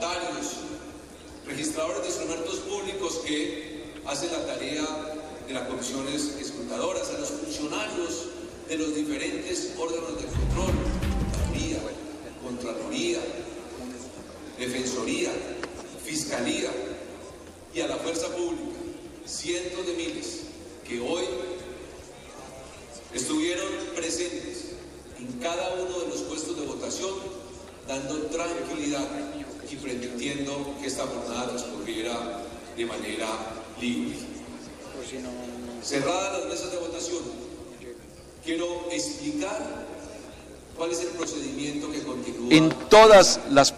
notarios, registradores de instrumentos públicos que hacen la tarea de las comisiones escrutadoras, a los funcionarios de los diferentes órganos de control, Contraloría, Contraloría, Defensoría, Fiscalía y a la fuerza pública, cientos de miles que hoy estuvieron presentes en cada uno de los puestos de votación, dando tranquilidad y permitiendo que esta jornada transcurriera de manera libre. Cerradas las mesas de votación, quiero explicar cuál es el procedimiento que continúa. En todas las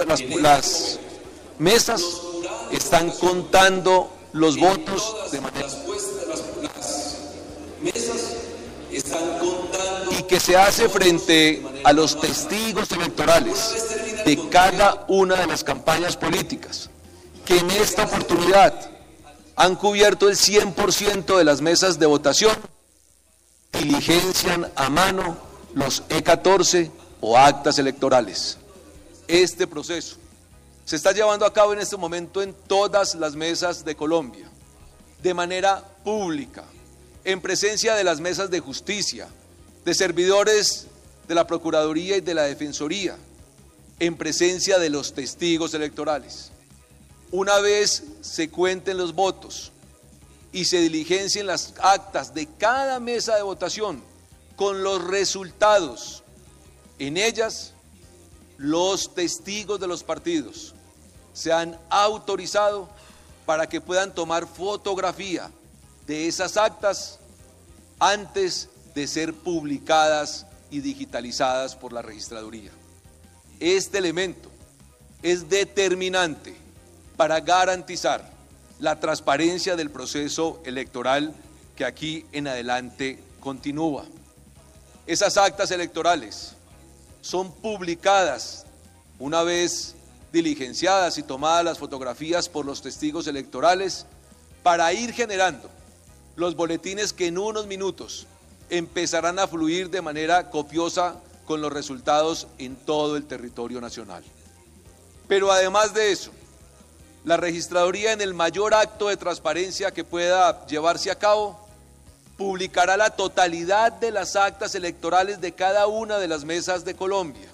mesas están contando los votos de manera... Las mesas están contando... Y que se hace frente a los testigos electorales de cada una de las campañas políticas, que en esta oportunidad han cubierto el 100% de las mesas de votación, diligencian a mano los E14 o actas electorales. Este proceso se está llevando a cabo en este momento en todas las mesas de Colombia, de manera pública, en presencia de las mesas de justicia, de servidores de la Procuraduría y de la Defensoría, en presencia de los testigos electorales. Una vez se cuenten los votos y se diligencien las actas de cada mesa de votación con los resultados, en ellas los testigos de los partidos se han autorizado para que puedan tomar fotografía de esas actas antes de ser publicadas y digitalizadas por la registraduría. Este elemento es determinante para garantizar la transparencia del proceso electoral que aquí en adelante continúa. Esas actas electorales son publicadas una vez diligenciadas y tomadas las fotografías por los testigos electorales para ir generando los boletines que en unos minutos empezarán a fluir de manera copiosa con los resultados en todo el territorio nacional. Pero además de eso, la registraduría, en el mayor acto de transparencia que pueda llevarse a cabo, publicará la totalidad de las actas electorales de cada una de las mesas de Colombia,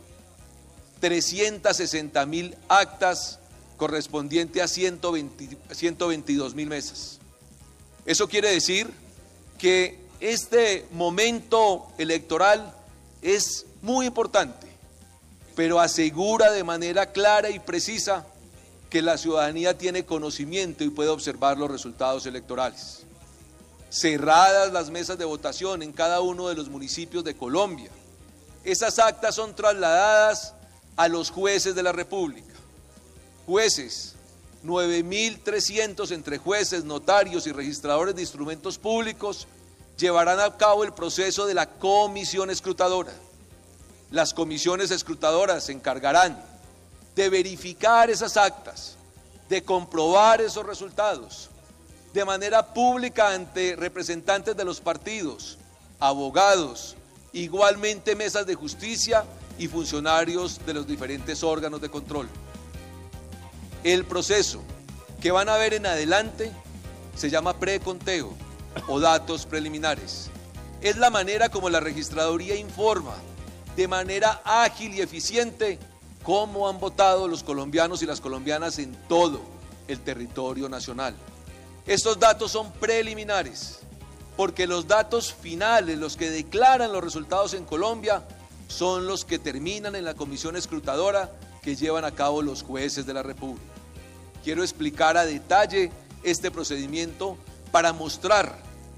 360.000 actas correspondiente a 122.000 mesas. Eso quiere decir que este momento electoral es muy importante, pero asegura de manera clara y precisa que la ciudadanía tiene conocimiento y puede observar los resultados electorales. Cerradas las mesas de votación en cada uno de los municipios de Colombia, esas actas son trasladadas a los jueces de la República. Jueces, 9.300 entre jueces, notarios y registradores de instrumentos públicos, llevarán a cabo el proceso de la comisión escrutadora. Las comisiones escrutadoras se encargarán de verificar esas actas, de comprobar esos resultados, de manera pública ante representantes de los partidos, abogados, igualmente mesas de justicia y funcionarios de los diferentes órganos de control. El proceso que van a ver en adelante se llama preconteo o datos preliminares. Es la manera como la registraduría informa de manera ágil y eficiente cómo han votado los colombianos y las colombianas en todo el territorio nacional. Estos datos son preliminares, porque los datos finales, los que declaran los resultados en Colombia, son los que terminan en la comisión escrutadora que llevan a cabo los jueces de la República. Quiero explicar a detalle este procedimiento para mostrar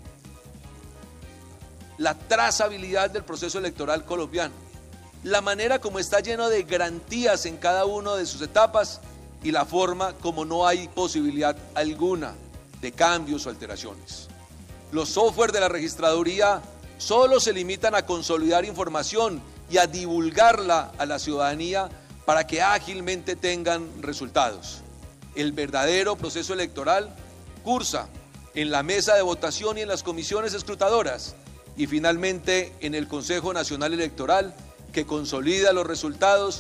la trazabilidad del proceso electoral colombiano, la manera como está lleno de garantías en cada una de sus etapas y la forma como no hay posibilidad alguna de cambios o alteraciones. Los software de la registraduría solo se limitan a consolidar información y a divulgarla a la ciudadanía para que ágilmente tengan resultados. El verdadero proceso electoral cursa en la mesa de votación y en las comisiones escrutadoras y finalmente en el Consejo Nacional Electoral, que consolida los resultados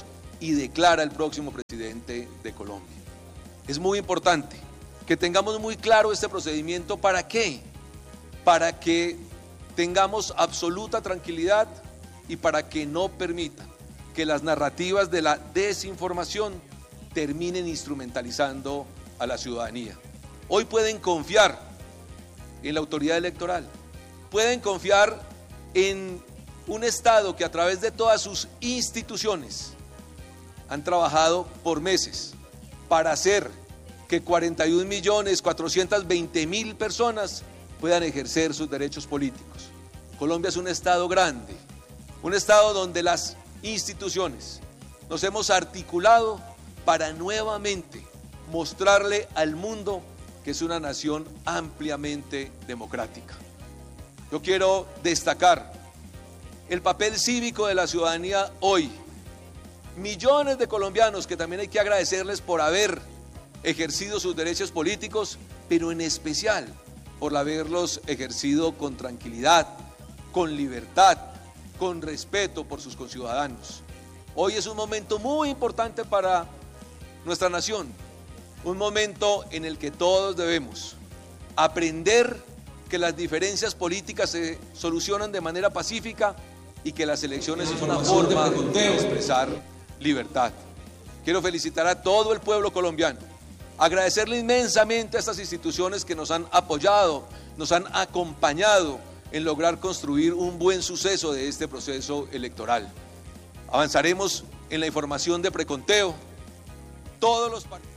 y declara el próximo presidente de Colombia. Es muy importante que tengamos muy claro este procedimiento. ¿Para qué? Para que tengamos absoluta tranquilidad y para que no permitan que las narrativas de la desinformación terminen instrumentalizando a la ciudadanía. Hoy pueden confiar en la autoridad electoral, pueden confiar en un Estado que a través de todas sus instituciones han trabajado por meses para hacer que 41.420.000 personas puedan ejercer sus derechos políticos. Colombia es un Estado grande, un Estado donde las instituciones nos hemos articulado para nuevamente mostrarle al mundo que es una nación ampliamente democrática. Yo quiero destacar el papel cívico de la ciudadanía hoy. Millones de colombianos que también hay que agradecerles por haber ejercido sus derechos políticos, pero en especial por haberlos ejercido con tranquilidad, con libertad, con respeto por sus conciudadanos. Hoy es un momento muy importante para nuestra nación, un momento en el que todos debemos aprender que las diferencias políticas se solucionan de manera pacífica y que las elecciones es una forma de expresar libertad. Quiero felicitar a todo el pueblo colombiano, agradecerle inmensamente a estas instituciones que nos han apoyado, nos han acompañado en lograr construir un buen suceso de este proceso electoral. Avanzaremos en la información de preconteo. Todos los partidos.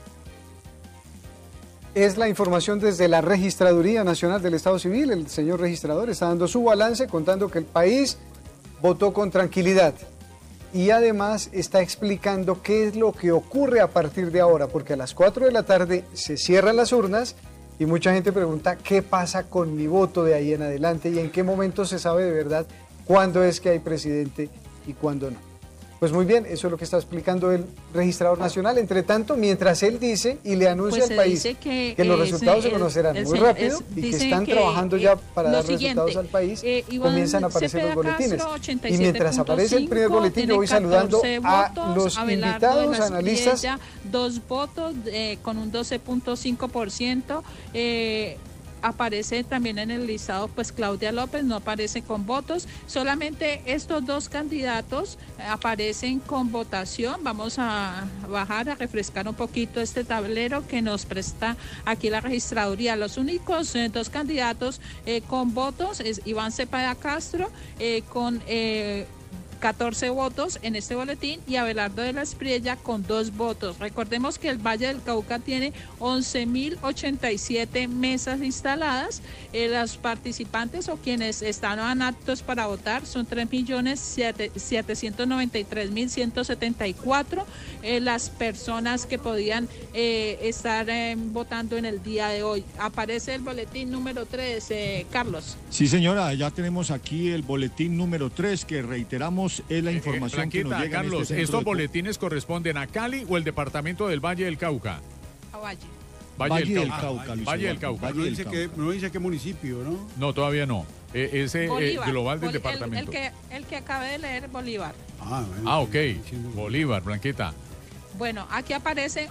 Es la información desde la Registraduría Nacional del Estado Civil. El señor registrador está dando su balance, contando que el país votó con tranquilidad y además está explicando qué es lo que ocurre a partir de ahora, porque a las 4 de la tarde se cierran las urnas y mucha gente pregunta qué pasa con mi voto de ahí en adelante y en qué momento se sabe de verdad cuándo es que hay presidente y cuándo no. Pues muy bien, eso es lo que está explicando el registrador nacional. Entre tanto, mientras él dice y le anuncia al país que los resultados se conocerán muy rápido y que están trabajando ya para dar resultados al país, comienzan a aparecer los boletines. Y mientras aparece el primer boletín, yo voy saludando a los invitados, analistas. 2 votos con un 12.5%. Aparece también en el listado pues Claudia López, no aparece con votos, solamente estos 2 candidatos aparecen con votación. Vamos a bajar, a refrescar un poquito este tablero que nos presta aquí la registraduría. Los únicos 2 candidatos con votos es Iván Cepeda Castro con 14 votos en este boletín y Abelardo de la Espriella con 2 votos. Recordemos que el Valle del Cauca tiene 11.087 mesas instaladas. Los participantes o quienes están aptos para votar son 3.793.174 las personas que podían estar votando en el día de hoy. Aparece el boletín número 3, Carlos. Sí, señora, ya tenemos aquí el boletín número 3 que reiteramos es la información que nos llega. Carlos, ¿estos boletines corresponden a Cali o el departamento del Valle del Cauca? A Valle. Valle del Cauca. Valle del Cauca. No dice qué municipio, ¿no? No, todavía no. Ese global del departamento. El que acabé de leer, Bolívar. Bueno, ok. Bolívar, Blanquita. Bueno, aquí aparece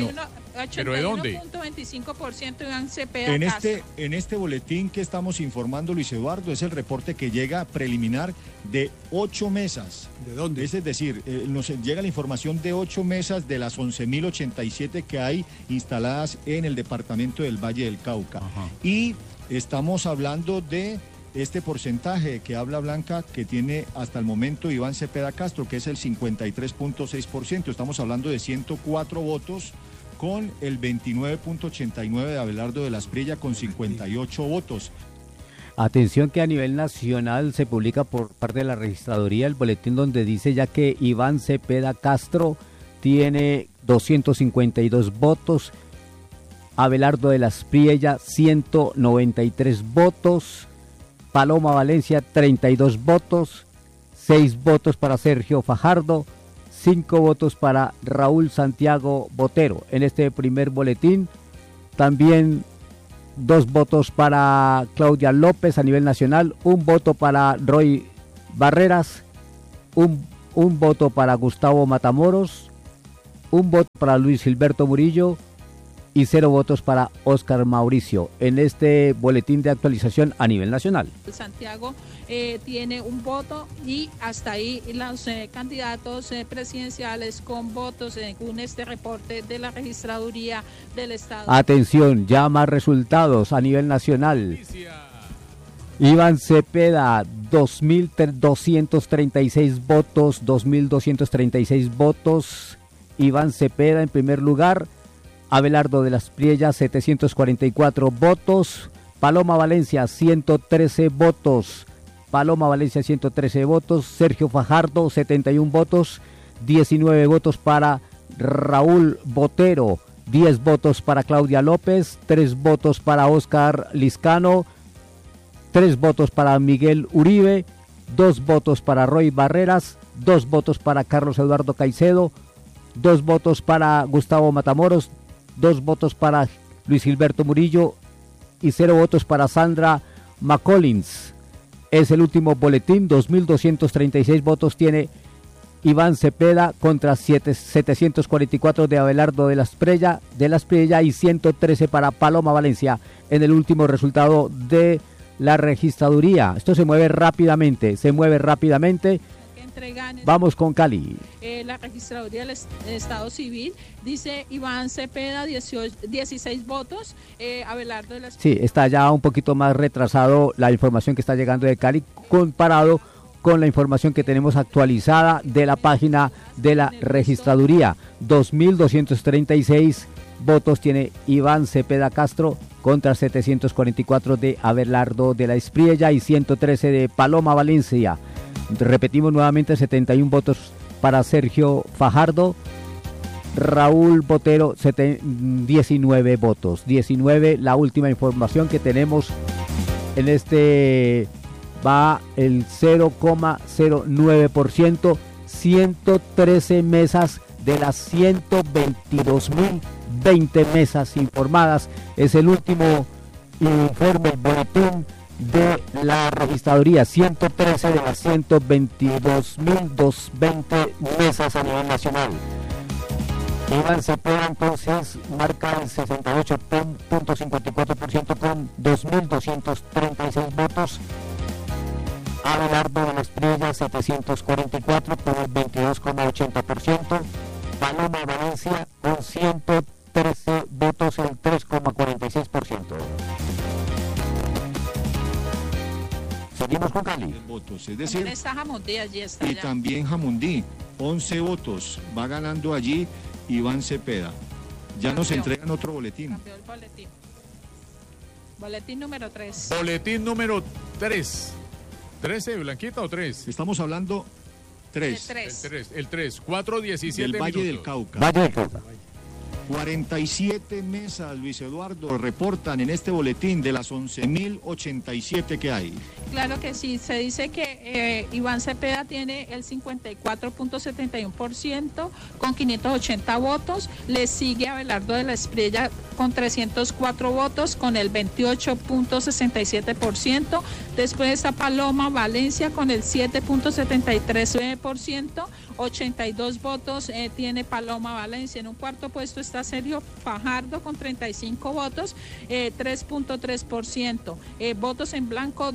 81.25% Iván Cepeda Castro. En este boletín que estamos informando, Luis Eduardo, es el reporte que llega preliminar de 8 mesas. ¿De dónde? Es decir, nos llega la información de 8 mesas de las 11.087 que hay instaladas en el departamento del Valle del Cauca. Ajá. Y estamos hablando de este porcentaje que habla Blanca, que tiene hasta el momento Iván Cepeda Castro, que es el 53.6%. Estamos hablando de 104 votos con el 29.89 de Abelardo de la Espriella con 58 votos. Atención que a nivel nacional se publica por parte de la registraduría el boletín donde dice ya que Iván Cepeda Castro tiene 252 votos, Abelardo de la Espriella 193 votos, Paloma Valencia 32 votos, 6 votos para Sergio Fajardo, 5 votos para Raúl Santiago Botero. En este primer boletín también 2 votos para Claudia López a nivel nacional, 1 voto para Roy Barreras, un voto para Gustavo Matamoros, un voto para Luis Gilberto Murillo y 0 votos para Óscar Mauricio en este boletín de actualización a nivel nacional. Santiago tiene un voto y hasta ahí los candidatos presidenciales con votos según este reporte de la Registraduría del Estado. Atención, ya más resultados a nivel nacional. Iván Cepeda, 2.236 votos, 2.236 votos. Iván Cepeda en primer lugar. Abelardo de las Priellas, 744 votos. Paloma Valencia, 113 votos. Paloma Valencia, 113 votos. Sergio Fajardo, 71 votos. 19 votos para Raúl Botero. 10 votos para Claudia López. 3 votos para Óscar Liscano. 3 votos para Miguel Uribe. 2 votos para Roy Barreras. 2 votos para Carlos Eduardo Caicedo. 2 votos para Gustavo Matamoros. 2 votos para Luis Gilberto Murillo y 0 votos para Sandra McCollins. Es el último boletín, 2.236 votos tiene Iván Cepeda contra 744 de Abelardo de las Priellas y 113 para Paloma Valencia en el último resultado de la registraduría. Esto se mueve rápidamente. Vamos con Cali. La Registraduría del Estado Civil dice Iván Cepeda 16 votos, Abelardo de las... Sí, está ya un poquito más retrasado la información que está llegando de Cali comparado con la información que tenemos actualizada de la página de la Registraduría. 2.236 votos tiene Iván Cepeda Castro contra 744 de Abelardo de la Espriella y 113 de Paloma Valencia. Repetimos nuevamente, 71 votos para Sergio Fajardo, Raúl Botero, 19 votos. 19, la última información que tenemos en este va el 0,09%, 113 mesas de las 122.020 mesas informadas. Es el último informe, el boletín de la registraduría, 113 de las 122.220 mesas a nivel nacional. Iván Cepeda entonces marca el 68.54% con 2.236 votos. Abelardo de las Priellas, 744 con el 22,80%. Paloma Valencia con 113 votos, el 3,46%. Seguimos con Cali. Votos, es decir, está Jamundí, allí está y ya. también Jamundí, 11 votos, va ganando allí Iván Cepeda. Ya nos entregan otro boletín. Cambió el boletín. Boletín número 3. Boletín número 3. ¿13, Blanquita, o 3? Estamos hablando 3. El 3, 4:17 Del Valle minutos. del Cauca. Valle del Cauca. 47 mesas, Luis Eduardo, reportan en este boletín de las 11.087 que hay. Claro que sí, se dice que Iván Cepeda tiene el 54.71% con 580 votos, le sigue Abelardo de la Espriella con 304 votos con el 28.67%, después está Paloma Valencia con el 7.73%, 82 votos tiene Paloma Valencia. En un cuarto puesto está Sergio Fajardo con 35 votos, 3.3%. Votos en blanco,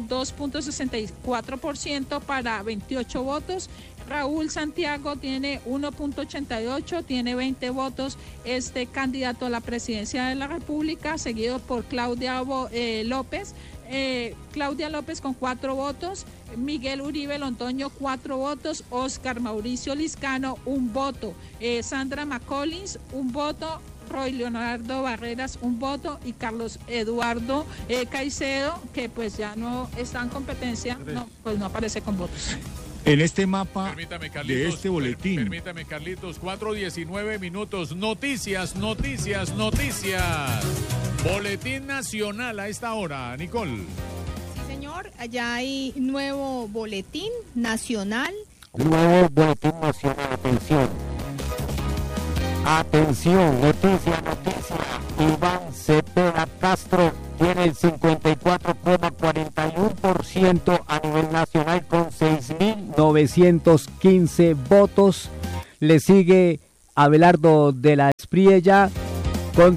2.64% para 28 votos. Raúl Santiago tiene 1.88, tiene 20 votos, este candidato a la presidencia de la República, seguido por Claudia López. Claudia López con 4 votos, Miguel Uribe Londoño 4 votos, Óscar Mauricio Liscano 1 voto, Sandra McCollins 1 voto, Roy Leonardo Barreras 1 voto y Carlos Eduardo Caicedo, que pues ya no está en competencia, pues no aparece con votos. En este mapa Permítame, de Carlitos, este boletín. Permítame, Carlitos, 4:19 minutos. Noticias. Boletín nacional a esta hora, Nicole. Sí, señor, allá hay nuevo boletín nacional. Nuevo boletín nacional, atención. Atención, noticia. Iván Cepeda Castro tiene el 54,41% a nivel nacional con 6.915 votos. Le sigue Abelardo de la Espriella con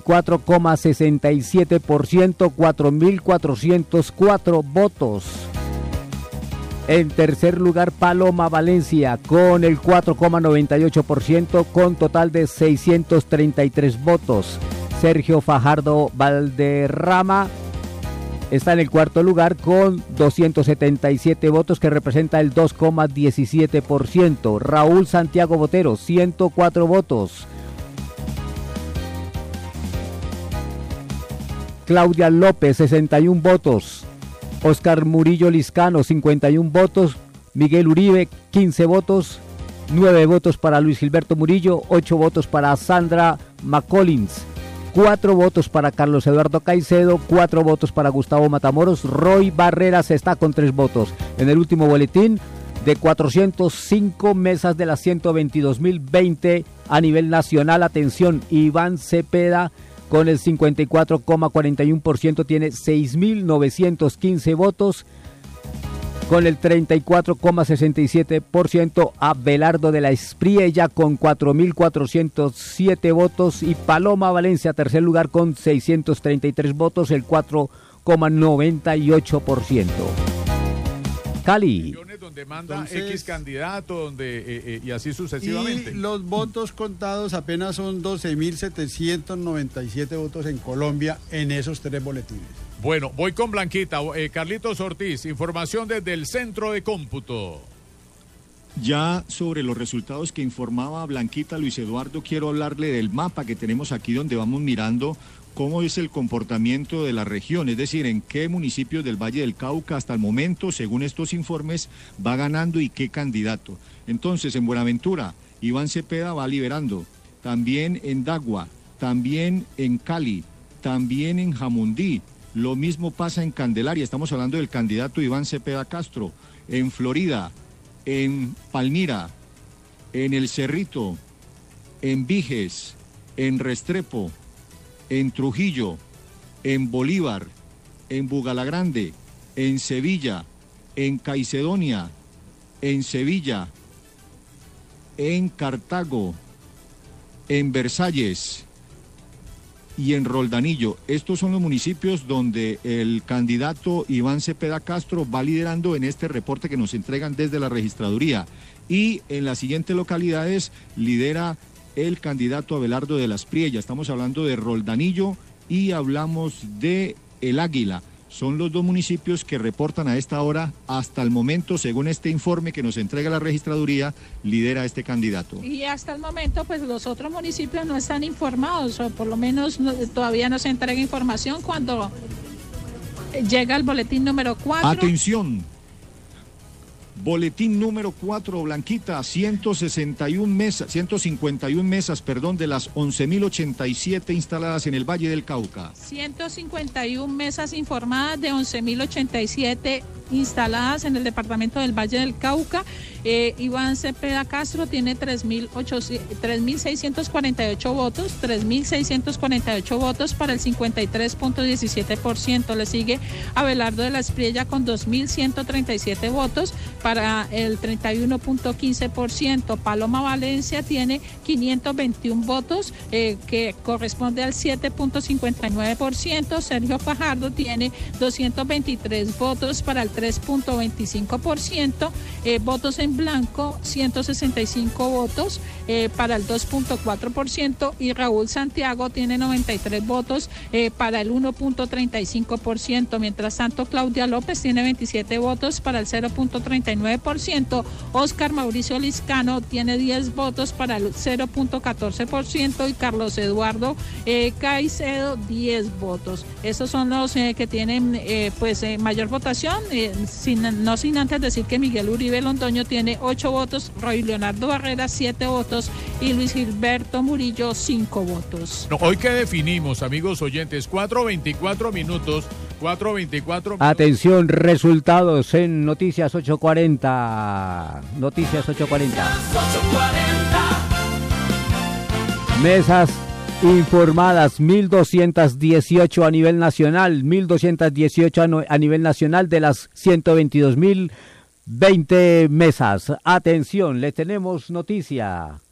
34,67%, 4.404 votos. En tercer lugar, Paloma Valencia con el 4,98% con total de 633 votos. Sergio Fajardo Valderrama está en el cuarto lugar con 277 votos, que representa el 2,17%. Raúl Santiago Botero, 104 votos. Claudia López, 61 votos. Oscar Murillo Liscano, 51 votos. Miguel Uribe, 15 votos. 9 votos para Luis Gilberto Murillo, 8 votos para Sandra McCollins. 4 votos para Carlos Eduardo Caicedo, 4 votos para Gustavo Matamoros. Roy Barreras está con 3 votos. En el último boletín, de 405 mesas de las 122.020 a nivel nacional, atención, Iván Cepeda con el 54,41% tiene 6.915 votos. Con el 34,67%, Abelardo de la Espriella con 4.407 votos y Paloma Valencia, tercer lugar con 633 votos, el 4,98%. Cali. Donde manda Entonces, X candidato, y así sucesivamente. Y los votos contados apenas son 12.797 votos en Colombia en esos 3 boletines. Bueno, voy con Blanquita. Carlitos Ortiz, información desde el centro de cómputo. Ya sobre los resultados que informaba Blanquita, Luis Eduardo, quiero hablarle del mapa que tenemos aquí donde vamos mirando cómo es el comportamiento de la región, es decir, en qué municipios del Valle del Cauca hasta el momento, según estos informes, va ganando y qué candidato. Entonces, en Buenaventura, Iván Cepeda va liderando, también en Dagua, también en Cali, también en Jamundí. Lo mismo pasa en Candelaria, estamos hablando del candidato Iván Cepeda Castro, en Florida, en Palmira, en El Cerrito, en Viges, en Restrepo, en Trujillo, en Bolívar, en Bugalagrande, en Sevilla, en Caicedonia, en Sevilla, en Cartago, en Versalles y en Roldanillo. Estos son los municipios donde el candidato Iván Cepeda Castro va liderando en este reporte que nos entregan desde la registraduría. Y en las siguientes localidades lidera el candidato Abelardo de la Espriella. Estamos hablando de Roldanillo y hablamos de El Águila. Son los 2 municipios que reportan a esta hora, hasta el momento, según este informe que nos entrega la registraduría, lidera este candidato. Y hasta el momento, pues los otros municipios no están informados, o por lo menos todavía no se entrega información cuando llega el boletín número 4. Atención. Boletín número 4, Blanquita, 151 mesas, 151 mesas, perdón, de las 11.087 instaladas en el Valle del Cauca. 151 mesas informadas de 11.087 instaladas en el departamento del Valle del Cauca. Iván Cepeda Castro tiene 3.648 votos, 3.648 votos para el 53,17%. Le sigue Abelardo de la Espriella con 2.137 votos para el 31,15%. Paloma Valencia tiene 521 votos, que corresponde al 7,59%. Sergio Fajardo tiene 223 votos para el 3,25%. Votos en blanco, 165 votos para el 2,4%. Y Raúl Santiago tiene 93 votos para el 1,35%. Mientras tanto, Claudia López tiene 27 votos para el 0,39%. Oscar Mauricio Liscano tiene 10 votos para el 0,14%. Y Carlos Eduardo Caicedo, 10 votos. Esos son los que tienen mayor votación, no sin antes decir que Miguel Uribe Londoño tiene 8 votos, Roy Leonardo Barrera 7 votos y Luis Gilberto Murillo 5 votos. No, hoy que definimos, amigos oyentes, 4:24 minutos. 4:24 minutos. Atención, resultados en Noticias 840. Noticias 840. Mesas informadas, 1.218 a nivel nacional, 1.218 a nivel nacional de las 122.020 mesas. Atención, le tenemos noticia.